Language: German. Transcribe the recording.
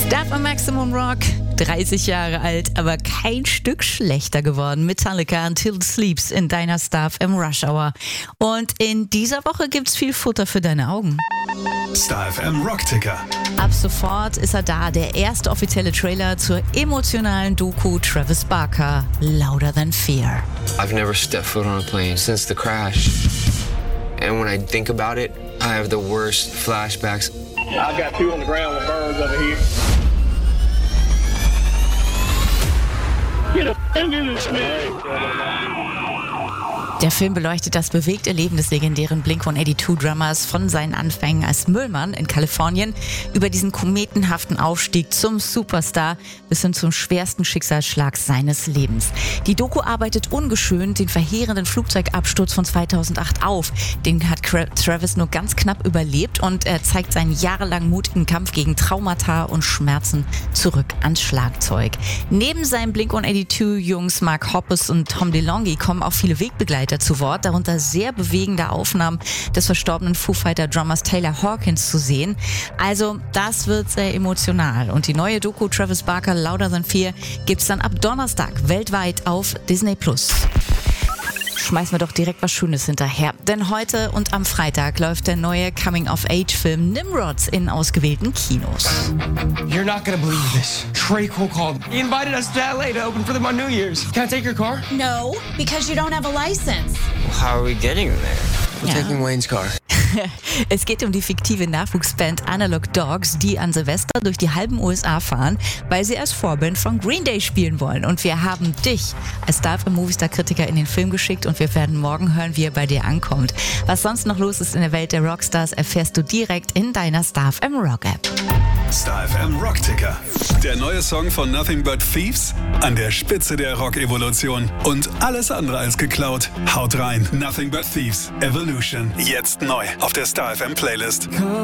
Darf am Maximum Rock, 30 Jahre alt, aber kein Stück schlechter geworden. Metallica, Until It Sleeps in deiner Star FM Rush Hour. Und in dieser Woche gibt's viel Futter für deine Augen. Star FM Rockticker. Ab sofort ist er da, der erste offizielle Trailer zur emotionalen Doku Travis Barker, Louder Than Fear. I've never stepped foot on a plane since the crash. And when I think about it, I have the worst flashbacks. I've got two on the ground with burns over here. Get up into this, man. Der Film beleuchtet das bewegte Leben des legendären Blink-182-Drummers von seinen Anfängen als Müllmann in Kalifornien über diesen kometenhaften Aufstieg zum Superstar bis hin zum schwersten Schicksalsschlag seines Lebens. Die Doku arbeitet ungeschönt den verheerenden Flugzeugabsturz von 2008 auf. Den hat Travis nur ganz knapp überlebt und er zeigt seinen jahrelang mutigen Kampf gegen Traumata und Schmerzen zurück ans Schlagzeug. Neben seinen Blink-182-Jungs Mark Hoppus und Tom DeLonge kommen auch viele Wegbegleiter zu Wort, darunter sehr bewegende Aufnahmen des verstorbenen Foo Fighter-Drummers Taylor Hawkins zu sehen. Also das wird sehr emotional und die neue Doku Travis Barker Louder Than Fear gibt's dann ab Donnerstag weltweit auf Disney+. Schmeißen wir doch direkt was Schönes hinterher. Denn heute und am Freitag läuft der neue Coming-of-Age-Film Nimrods in ausgewählten Kinos. You're not gonna believe this. Trey Cole called. He invited us to LA to open for them on New Year's. Can I take your car? No, because you don't have a license. How are we getting there? We're taking Wayne's car. Es geht um die fiktive Nachwuchsband Analog Dogs, die an Silvester durch die halben USA fahren, weil sie als Vorband von Green Day spielen wollen. Und wir haben dich als Star FM Movistar-Kritiker in den Film geschickt und wir werden morgen hören, wie er bei dir ankommt. Was sonst noch los ist in der Welt der Rockstars, erfährst du direkt in deiner Star FM Rock App. Star FM Rockticker. Der neue Song von Nothing But Thieves an der Spitze der Rock-Evolution. Und alles andere als geklaut. Haut rein. Nothing But Thieves. Evolution. Jetzt neu auf der Star FM Playlist.